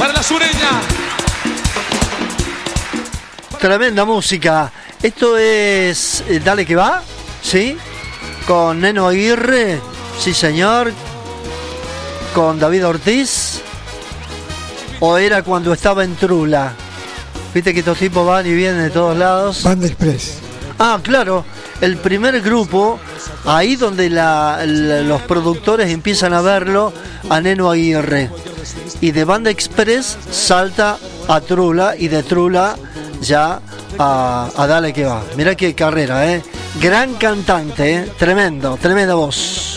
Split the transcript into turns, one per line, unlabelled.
para la sureña.
Tremenda música. Esto es Dale que va, ¿sí? Con Neno Aguirre, sí señor. Con David Ortiz. ¿O era cuando estaba en Trula? Viste que estos tipos van y vienen de todos lados.
Banda Express.
Ah, claro. El primer grupo, ahí donde los productores empiezan a verlo, a Neno Aguirre. Y de Banda Express salta a Trula, y de Trula ya a Dale que va. Mirá qué carrera, Gran cantante, tremenda voz.